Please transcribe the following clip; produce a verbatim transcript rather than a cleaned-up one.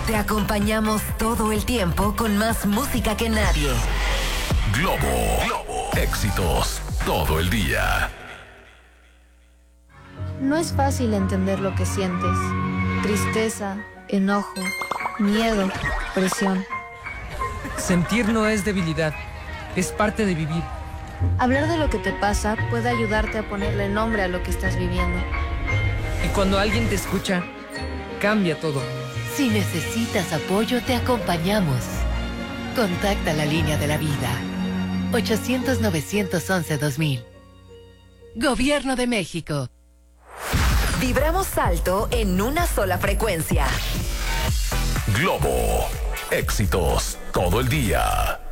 Te acompañamos todo el tiempo con más música que nadie. Globo, Globo, éxitos todo el día. No es fácil entender lo que sientes. Tristeza, enojo, miedo, presión. Sentir no es debilidad, es parte de vivir. Hablar de lo que te pasa puede ayudarte a ponerle nombre a lo que estás viviendo. Y cuando alguien te escucha, cambia todo. Si necesitas apoyo, te acompañamos. Contacta la línea de la vida. ochocientos, novecientos once, dos mil. Gobierno de México. Vibramos alto en una sola frecuencia. Globo, éxitos todo el día.